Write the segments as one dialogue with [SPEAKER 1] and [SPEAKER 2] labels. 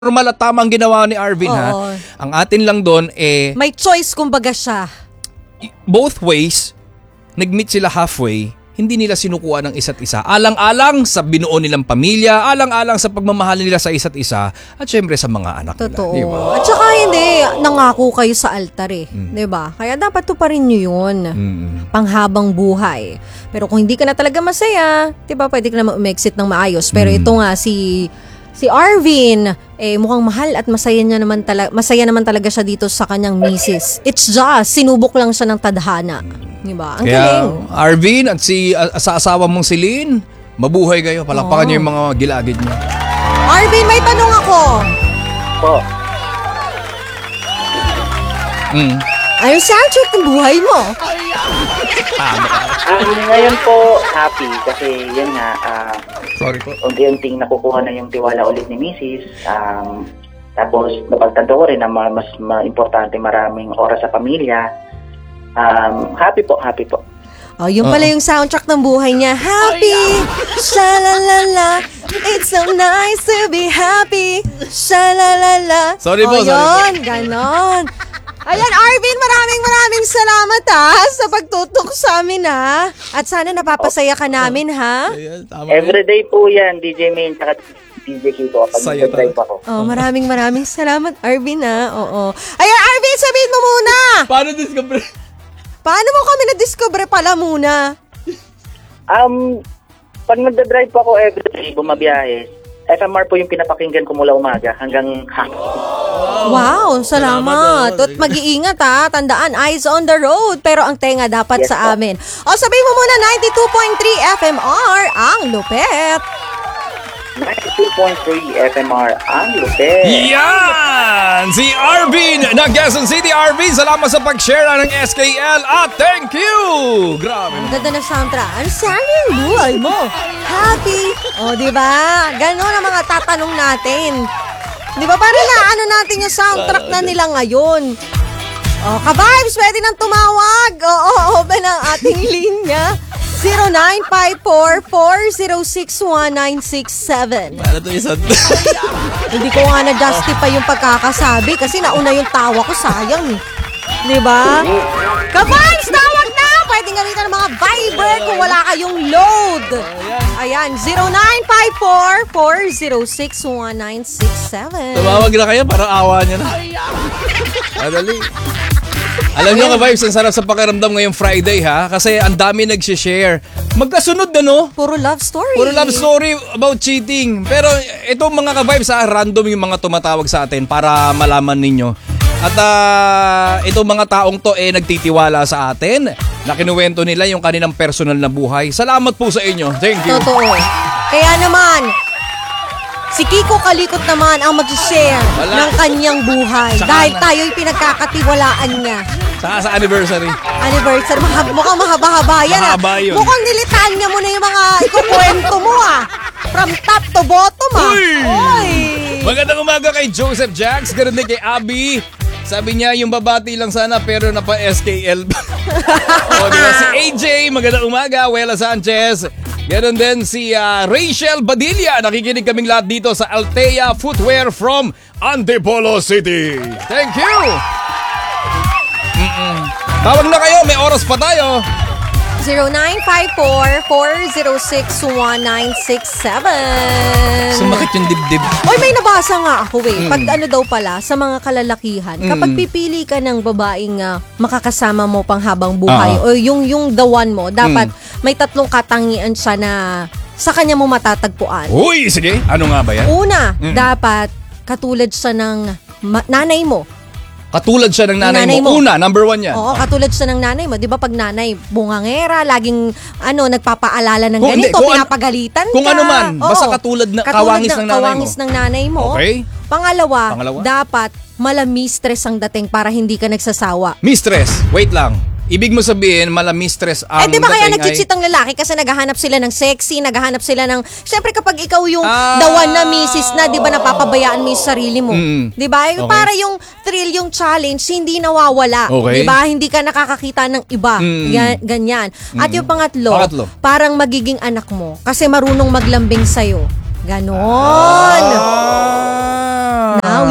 [SPEAKER 1] normal at tamang ginawa ni Arvin, ha.
[SPEAKER 2] Oo.
[SPEAKER 1] Ang atin lang doon
[SPEAKER 2] May choice kumbaga siya.
[SPEAKER 1] both ways, nag-meet sila halfway, hindi nila sinukuha ng isa't isa. Alang-alang sa binuo nilang pamilya, alang-alang sa pagmamahal nila sa isa't isa, at syempre sa mga anak
[SPEAKER 2] Totoo.
[SPEAKER 1] nila. Di ba?
[SPEAKER 2] At saka hindi, nangako kayo sa altar eh. Diba? Kaya dapat to pa rin nyo yun. Panghabang buhay. Pero kung hindi ka na talaga masaya, diba, pwede ka naman umexit ng maayos. Pero ito nga, si Arvin, mukhang mahal at masaya naman talaga siya dito sa kanyang misis. It's just, sinubok lang siya ng tadhana. Diba? Ang
[SPEAKER 1] Kaya,
[SPEAKER 2] galing.
[SPEAKER 1] Arvin at sa asawa mong si Lynn, mabuhay kayo. Palakpakan niyo yung mga gilagid niyo.
[SPEAKER 2] Arvin, may tanong ako.
[SPEAKER 3] Po.
[SPEAKER 2] Ano soundtrack ng buhay mo?
[SPEAKER 3] Ngayon po, happy kasi yun nga,
[SPEAKER 1] Sorry po.
[SPEAKER 3] unti-unting nakukuha na yung tiwala ulit ni Mrs. Tapos napagtanto ko rin na mas importante maraming oras sa pamilya. Happy po.
[SPEAKER 2] Oh, yung pala yung soundtrack ng buhay niya. Happy! Sha-la-la-la. It's so nice to be happy. Sha-la-la-la.
[SPEAKER 1] Sorry po, sorry po.
[SPEAKER 2] Yun, ganon. Ayan, Arvin, maraming salamat sa pagtutok sa amin At sana napapasaya ka namin
[SPEAKER 1] Ayan, tama yun.
[SPEAKER 3] Everyday po yan, DJ Main, saka DJ Kiko kapag
[SPEAKER 1] Saya
[SPEAKER 3] nag-drive ako.
[SPEAKER 2] Oh, maraming salamat, Arvin Oo. Ayan, Arvin, sabihin mo muna.
[SPEAKER 1] Paano discover?
[SPEAKER 2] Paano mo kami na-discover pala muna?
[SPEAKER 3] Pag nagda-drive po ako everyday, bumabiyahe, FMR po yung pinapakinggan ko mula umaga hanggang hapon.
[SPEAKER 2] Wow, salamat.
[SPEAKER 1] Salamat,
[SPEAKER 2] At mag-iingat Tandaan, eyes on the road. Pero ang tenga dapat
[SPEAKER 3] Yes,
[SPEAKER 2] sa
[SPEAKER 3] po.
[SPEAKER 2] amin. O sabihin mo muna, 92.3 FMR, ang lupet.
[SPEAKER 3] 92.3 FMR, ang lupet.
[SPEAKER 1] Yan! Si Arvin ng Quezon City. Arvin, salamat sa pag-share ng SKL at thank you! Grabe.
[SPEAKER 2] Ang ganda ng soundtrack. Ano sana yung buhay mo? Happy. O, di ba? Ganon ang mga tatanong natin. Di ba? Para na ano natin yung soundtrack na nila ngayon. O, ka-vibes, pwede nang tumawag. Oo, open ang ating linya. 0954-406-1967.
[SPEAKER 1] Ano to isang?
[SPEAKER 2] Hindi ko nga na-justify yung pagkakasabi kasi nauna yung tawa ko, sayang. Di ba? Ka-vibes, tawag na! Pwedeng gamitan ng mga Viber kung wala kayong load. Ayan, 0954-406-1967.
[SPEAKER 1] Tumawag na kayo para awa niya na. Madali. Alam niyo ka-vibes, ang sarap sa pakiramdam ngayong Friday kasi ang dami nag-share. Magkasunod na no?
[SPEAKER 2] Puro love story.
[SPEAKER 1] Puro love story about cheating. Pero itong mga ka-vibes random yung mga tumatawag sa atin para malaman ninyo. At itong mga taong to nagtitiwala sa atin. Nakinuwento nila yung kanilang personal na buhay. Salamat po sa inyo. Thank you.
[SPEAKER 2] Totoo. Kaya naman, si Kiko Kalikot naman ang mag-share ng kanyang buhay.
[SPEAKER 1] Tsaka
[SPEAKER 2] Dahil
[SPEAKER 1] na.
[SPEAKER 2] tayo'y pinagkakatiwalaan niya.
[SPEAKER 1] Saka sa anniversary.
[SPEAKER 2] Anniversary. Mukhang mahaba-haba yan
[SPEAKER 1] Mahaba yun.
[SPEAKER 2] Mukhang nilitaan niya mo na yung mga ikukwento mo From top to bottom Oy!
[SPEAKER 1] Magandang umaga kay Joseph Jax. Ganun din kay Abby. Sabi niya yung babati lang sana pero napa-SKL. Diba? Si AJ, magandang umaga. Wela Sanchez. Ganun din si Rachel Badilla. Nakikinig kaming lahat dito sa Altea Footwear from Antipolo City. Thank you! Tawag na kayo, may oras pa tayo.
[SPEAKER 2] 0954-406-1967.
[SPEAKER 1] Sumakit yung dibdib.
[SPEAKER 2] Oy, may nabasa nga ako Pag ano daw pala, sa mga kalalakihan, kapag pipili ka ng babaeng makakasama mo pang habang buhay, o yung the one mo, dapat may tatlong katangian siya na sa kanya mo matatagpuan.
[SPEAKER 1] Uy, sige. Ano nga ba yan?
[SPEAKER 2] Una, dapat katulad siya ng nanay mo.
[SPEAKER 1] Katulad siya ng nanay,
[SPEAKER 2] Nanay
[SPEAKER 1] mo.
[SPEAKER 2] mo.
[SPEAKER 1] Una, number one yan.
[SPEAKER 2] Oo, katulad siya ng nanay mo. Di ba pag nanay, bungangera, laging nagpapaalala ng
[SPEAKER 1] Kung
[SPEAKER 2] ganito,
[SPEAKER 1] hindi, kung
[SPEAKER 2] pinapagalitan ka.
[SPEAKER 1] kung ano man, basta
[SPEAKER 2] Oo.
[SPEAKER 1] katulad ng kawangis ng nanay mo.
[SPEAKER 2] Kawangis ng nanay mo.
[SPEAKER 1] Okay.
[SPEAKER 2] Pangalawa,
[SPEAKER 1] Pangalawa?
[SPEAKER 2] dapat malamistress ang dating para hindi ka nagsasawa.
[SPEAKER 1] Mistress, wait lang. Ibig mo sabihin, mistress ang
[SPEAKER 2] Di ba kaya
[SPEAKER 1] dating
[SPEAKER 2] nagchichit ang lalaki kasi naghahanap sila ng sexy, naghahanap sila ng... Siyempre kapag ikaw yung the one na misis na, di ba napapabayaan mo yung sarili mo. Di ba?
[SPEAKER 1] Okay.
[SPEAKER 2] Para yung thrill, yung challenge, hindi nawawala.
[SPEAKER 1] Okay.
[SPEAKER 2] Di ba? Hindi ka nakakakita ng iba. Ganyan. At yung pangatlo, parang magiging anak mo kasi marunong maglambing sa'yo. Ganon.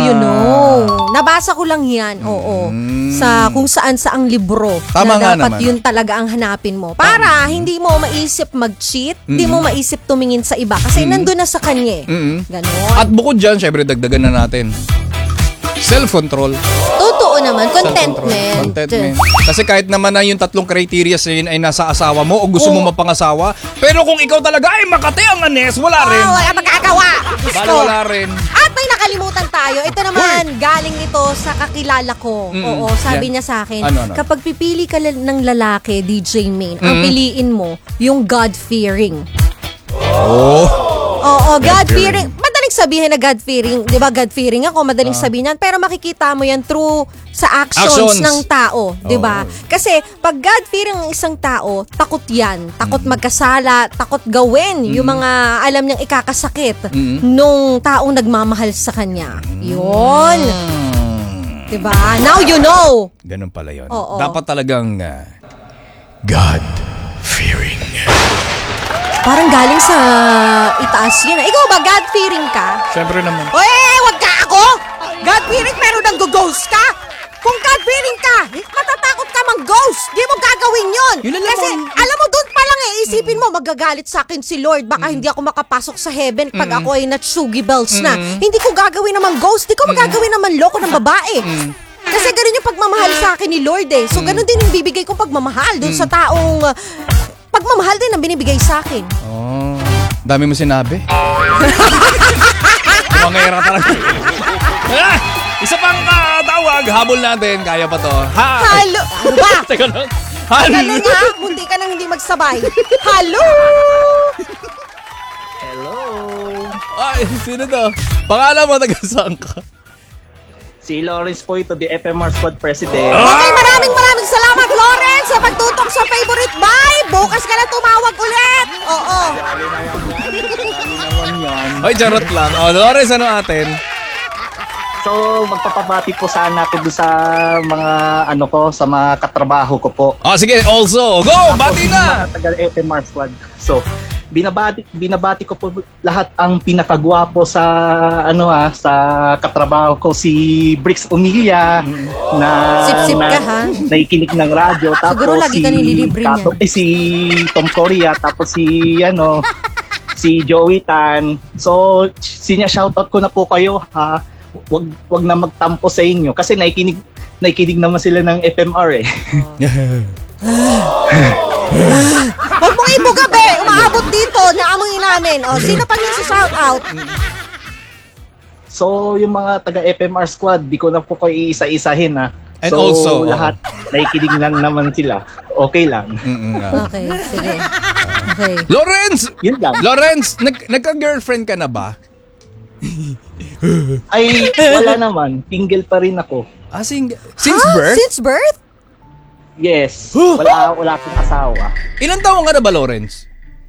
[SPEAKER 2] you know? Nabasa ko lang yan, oo. Sa kung saan saang libro
[SPEAKER 1] Tama nga
[SPEAKER 2] na dapat
[SPEAKER 1] naman.
[SPEAKER 2] yun talaga ang hanapin mo. Para hindi mo maisip mag-cheat, hindi mo maisip tumingin sa iba. Kasi nandun na sa kanya eh. Ganon.
[SPEAKER 1] At bukod dyan, syempre, dagdagan na natin. Self-control.
[SPEAKER 2] Totoo naman, contentment.
[SPEAKER 1] Contentment. Kasi kahit naman na yung tatlong criteria yun ay nasa asawa mo o gusto mo mapangasawa, pero kung ikaw talaga ay Makati ang anes, wala rin.
[SPEAKER 2] Wala magagawa.
[SPEAKER 1] Bale, wala rin.
[SPEAKER 2] At may nakalimutan tayo. Ito naman, galing ito sa kakilala ko. Oo, sabi niya sa akin,
[SPEAKER 1] Ano?
[SPEAKER 2] kapag pipili ka ng lalaki, DJ Main, ang piliin mo, yung God-fearing.
[SPEAKER 1] Oh.
[SPEAKER 2] Oo, God-fearing. Madaling sabihin na God-fearing. Di ba, God-fearing ako, madaling sabihin yan. Pero makikita mo yan through sa actions ng tao. Di ba? Kasi pag God-fearing ang isang tao, takot yan. Takot magkasala, takot gawin yung mga alam niyang ikakasakit nung taong nagmamahal sa kanya. Yun. Di ba? Now you know.
[SPEAKER 1] Ganun pala yun.
[SPEAKER 2] Oo.
[SPEAKER 1] Dapat talagang God-fearing.
[SPEAKER 2] Parang galing sa itaas yun. Ikaw ba, God-fearing ka?
[SPEAKER 1] Syempre naman.
[SPEAKER 2] Oy, wag ka ako! God-fearing pero nag-ghost ka? Kung God-fearing ka, matatakot ka mang-ghost. Di mo gagawin yun.
[SPEAKER 1] Yun na lang
[SPEAKER 2] Kasi alam mo, doon pa lang isipin mo, magagalit sa akin si Lord. Baka hindi ako makapasok sa heaven pag ako ay natsugi bells na. Hindi ko gagawin naman ghost. Di ko magagawin naman loko ng babae. Kasi ganun yung pagmamahal sa akin ni Lord eh. So ganun din yung bibigay kong pagmamahal doon sa taong pagmamahal din ang binibigay sa akin.
[SPEAKER 1] Oh, dami mo sinabi. Mangera talaga. Isa pang tawag, habol natin. Kaya pa to.
[SPEAKER 2] Halo! Ano ba?
[SPEAKER 1] Teka lang.
[SPEAKER 2] Galing ha? Munti ka nang hindi magsabay. Halo!
[SPEAKER 4] Hello!
[SPEAKER 1] Ay, sino to? Pangalan mo, taga saan ka?
[SPEAKER 4] Si Lawrence po ito, the FMR Squad President.
[SPEAKER 2] Okay, maraming salamat, Lawrence, sa pagtutok sa favorite vibe. Bukas ka na tumawag ulit. Oo.
[SPEAKER 1] Ay, charot lang. Oh, Lawrence, ano atin?
[SPEAKER 4] So, magpapabati po sana ako doon sa mga sa mga katrabaho ko po.
[SPEAKER 1] Oh, sige, also. Go! Bati na!
[SPEAKER 4] Mga taga FMR Squad. So, binabati ko po lahat ang pinakagwapo sa sa katrabaho ko, si Brix Umilia na
[SPEAKER 2] Sip-sip ka, ha?
[SPEAKER 4] naikinig ng radyo, tapos
[SPEAKER 2] Siguro lagi ka nililibre niyan.
[SPEAKER 4] si Tom Coria, tapos si Joey Tan. So shoutout ko na po kayo, ha. Wag na magtampo sa inyo kasi naikinig naman sila ng FMR eh.
[SPEAKER 2] Huwag mong ibugabi. Umaabot dito. Naamoy namin. O, sino pa yung shout out?
[SPEAKER 4] So, yung mga taga FMR Squad, di ko na po kayo iisa-isahin, ha.
[SPEAKER 1] And
[SPEAKER 4] so,
[SPEAKER 1] also,
[SPEAKER 4] lahat, naikinig lang naman sila. Okay lang.
[SPEAKER 2] Okay, sige. Okay.
[SPEAKER 1] Lawrence!
[SPEAKER 4] Yun lang.
[SPEAKER 1] Lawrence, nagka-girlfriend ka na ba?
[SPEAKER 4] Ay, wala naman. Single pa rin ako.
[SPEAKER 1] Ah, since birth?
[SPEAKER 2] Since birth?
[SPEAKER 4] Yes. Wala akong asawa.
[SPEAKER 1] Ilan taon ka na ba, Lawrence?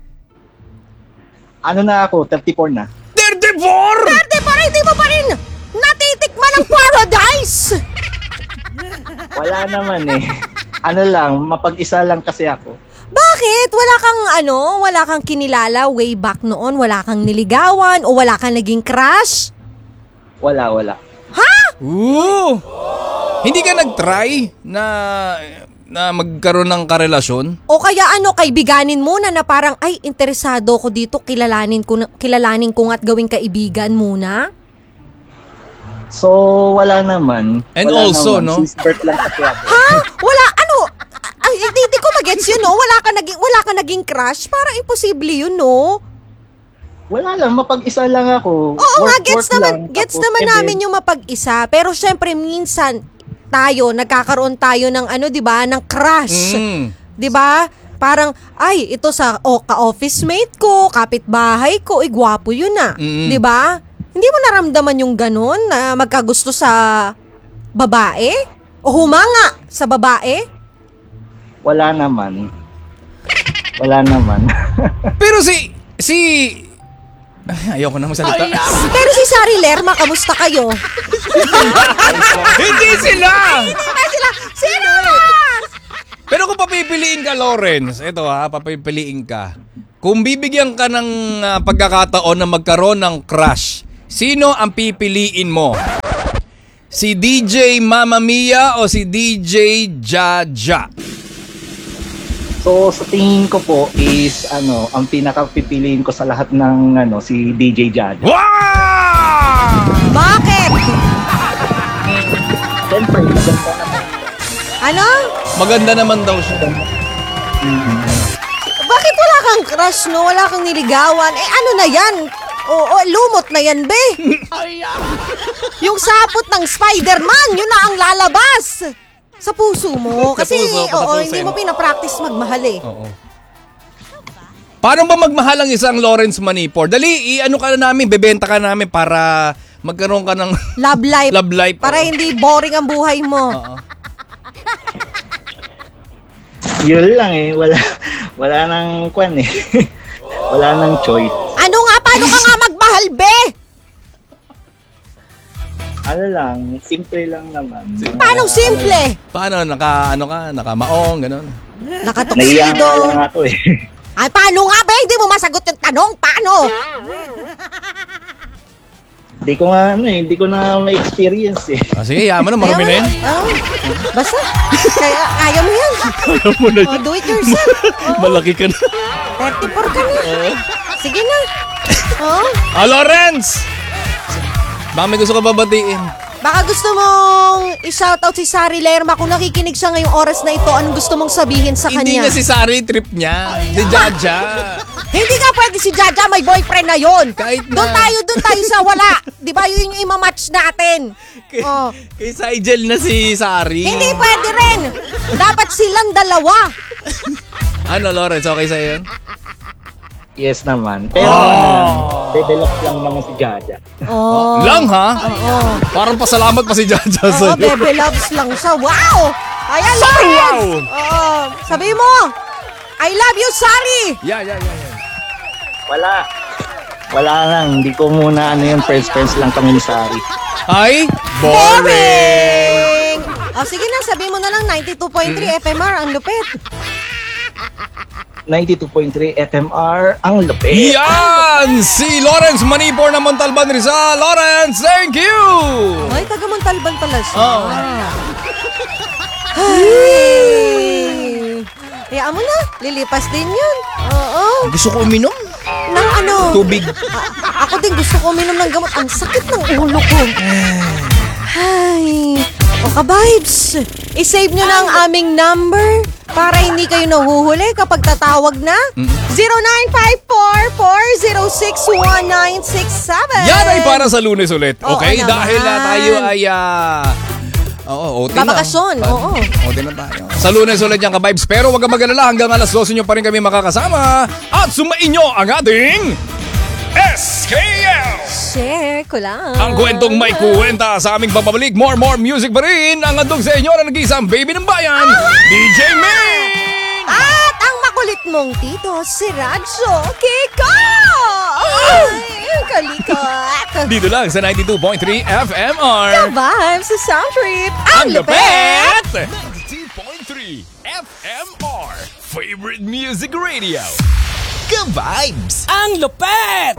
[SPEAKER 4] Ano na ako? 34 na.
[SPEAKER 1] 34!
[SPEAKER 2] Dati pa rin, di mo pa rin natitikman ng paradise!
[SPEAKER 4] Wala naman eh. Ano lang, mapag-isa lang kasi ako.
[SPEAKER 2] Bakit? Wala kang kinilala way back noon? Wala kang niligawan o wala kang naging crush?
[SPEAKER 4] Wala.
[SPEAKER 1] Ooh! Hindi ka nag-try na magkaroon ng karelasyon?
[SPEAKER 2] O kaya kaibiganin muna na parang, ay, interesado ko dito, kilalanin ko nga't gawing kaibigan muna?
[SPEAKER 4] So, wala naman.
[SPEAKER 1] And
[SPEAKER 4] Wala
[SPEAKER 1] also,
[SPEAKER 4] naman.
[SPEAKER 1] no?
[SPEAKER 4] Since birth lang kasi ako.
[SPEAKER 2] Ha? Wala, ay, hindi ko magets yun, no? Wala ka naging crush? Parang imposible yun, no?
[SPEAKER 4] Wala lang, mapag-isa lang ako.
[SPEAKER 2] Oo nga,
[SPEAKER 4] Work
[SPEAKER 2] gets
[SPEAKER 4] lang.
[SPEAKER 2] naman
[SPEAKER 4] Tapos,
[SPEAKER 2] namin yung mapag-isa. Pero syempre, minsan, nagkakaroon tayo ng di ba, ng crush. Di ba? Parang, ay, ito sa ka-office mate ko, kapitbahay ko, gwapo yun na. Di ba? Hindi mo naramdaman yung ganun na magkagusto sa babae? O humanga sa babae?
[SPEAKER 4] Wala naman.
[SPEAKER 1] Pero ayoko na magsalita.
[SPEAKER 2] Pero si Sari Lerma, kamusta kayo?
[SPEAKER 1] Hindi sila!
[SPEAKER 2] Sino?
[SPEAKER 1] Pero kung papipiliin ka, Lawrence, ito papipiliin ka. Kung bibigyan ka ng pagkakataon na magkaroon ng crush, sino ang pipiliin mo? Si DJ Mamma Mia o si DJ Jaja?
[SPEAKER 4] So sa tingin ko po is ang pinakapipiliin ko sa lahat ng si DJ Jaja.
[SPEAKER 1] Wow!
[SPEAKER 2] Bakit?
[SPEAKER 4] Siyempre, maganda naman.
[SPEAKER 2] Ano?
[SPEAKER 1] Maganda naman daw siya.
[SPEAKER 2] Bakit wala kang crush, no? Wala kang niligawan? Ano na yan? Oo, lumot na yan, be. Yung sapot ng Spider-Man, yun na ang lalabas. Sa puso mo.
[SPEAKER 1] Sa
[SPEAKER 2] Kasi,
[SPEAKER 1] puso, patapusin.
[SPEAKER 2] hindi mo pinapractice magmahal eh.
[SPEAKER 1] Oo. Paano ba magmahal ang isang Lawrence Manipur? Dali, i-ano ka na namin, bebenta ka namin para magkaroon ka ng
[SPEAKER 2] Love life.
[SPEAKER 1] love life.
[SPEAKER 2] Para hindi boring ang buhay mo.
[SPEAKER 1] Oo.
[SPEAKER 4] Yun lang eh, wala nang kwan eh. Wala nang choice.
[SPEAKER 2] Ano nga? Paano ka nga magmahal, be?
[SPEAKER 4] Ano lang, simple lang naman.
[SPEAKER 2] Paano simple?
[SPEAKER 1] Paano, nakamaong, gano'n?
[SPEAKER 4] Naiiyak
[SPEAKER 2] Nakatuksido.
[SPEAKER 4] nga nga to eh.
[SPEAKER 2] Ay, paano nga, be? Hindi mo masagot yung tanong. Paano?
[SPEAKER 4] Hindi ko na ma-experience eh.
[SPEAKER 1] Ah, sige, yaman na, marami na yan.
[SPEAKER 2] Oh, basta. Kaya mo yan.
[SPEAKER 1] Ayaw mo na
[SPEAKER 2] Oh, do it yourself.
[SPEAKER 1] Malaki ka na.
[SPEAKER 2] 34 ka na. Sige na. Oh,
[SPEAKER 1] Lawrence! Baka may gusto ka babatiin.
[SPEAKER 2] baka gusto mong i-shoutout si Sari Lerma kung nakikinig siya ngayong oras na ito. Anong gusto mong sabihin sa
[SPEAKER 1] Hindi
[SPEAKER 2] kanya?
[SPEAKER 1] nga si Sari, trip niya. Si Jaja.
[SPEAKER 2] Hindi nga pwede si Jaja, may boyfriend na yon.
[SPEAKER 1] Kahit na.
[SPEAKER 2] Doon tayo sa wala. Di ba yun yung imamatch natin? Oh.
[SPEAKER 1] Kay Sigel na si Sari.
[SPEAKER 2] Hindi pwede rin. Dapat silang dalawa.
[SPEAKER 1] Ano, Lawrence, okay sa'yo yun?
[SPEAKER 4] Yes naman. Pero develop lang naman si Jaja.
[SPEAKER 2] Oh.
[SPEAKER 1] Lang, ha?
[SPEAKER 2] Oo.
[SPEAKER 1] Parang pasalamat pa si Jaja
[SPEAKER 2] Oo,
[SPEAKER 1] sa'yo.
[SPEAKER 2] bebe loves lang siya. Wow! Ayan,
[SPEAKER 1] Sorry,
[SPEAKER 2] Lawrence!
[SPEAKER 1] wow!
[SPEAKER 2] Oo. Sabi mo, I love you, Sari!
[SPEAKER 1] Yeah.
[SPEAKER 4] Wala lang. Hindi ko muna friends lang kami ni Sari.
[SPEAKER 1] Ay, boring!
[SPEAKER 2] O, sige na, sabi mo na lang, 92.3 FMR, ang lupit.
[SPEAKER 4] 92.3 FMR, ang lupit.
[SPEAKER 1] Yan! Si Lawrence Manipur ng Montalban Rizal. Lawrence, thank you!
[SPEAKER 2] Ay, taga Montalban pala siya.
[SPEAKER 1] Oo.
[SPEAKER 2] Ay! Hayaan mo na, lilipas din yun. Oo.
[SPEAKER 1] Gusto ko uminom.
[SPEAKER 2] Nang ano?
[SPEAKER 1] Tubig.
[SPEAKER 2] Ako din gusto ko uminom ng gamot. Ang sakit ng ulo ko. Ay. O ka-vibes, isave nyo na ang aming number para hindi kayo nahuhuli kapag tatawag na. 0954-406-1967.
[SPEAKER 1] Yan ay para sa Lunes ulit.
[SPEAKER 2] Oo
[SPEAKER 1] Okay?
[SPEAKER 2] naman.
[SPEAKER 1] Dahil tayo ay OT na.
[SPEAKER 2] Babakasyon, oo.
[SPEAKER 1] OT na tayo. Sa Lunes ulit yan ka-vibes. Pero wag kang mag-alala, hanggang alas 12 nyo pa rin kami makakasama. At sumain nyo ang ating SKL!
[SPEAKER 2] Share ko lang.
[SPEAKER 1] Ang kwentong may kuwenta sa aming pagbabalik. More music pa rin. Ang andog sa inyo na nag-iisang baby ng bayan, DJ Main!
[SPEAKER 2] At ang makulit mong tito, si Radjo Kiko! Ay, kalikot!
[SPEAKER 1] Dito lang sa 92.3 FMR.
[SPEAKER 2] Ka-vibes sa Sound Trip!
[SPEAKER 1] Ang lupet! 92.3 FMR. Favorite Music Radio. Ka-vibes!
[SPEAKER 5] Ang lupet!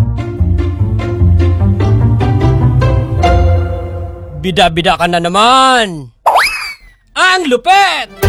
[SPEAKER 5] Bida-bida ka na naman! Ang lupet!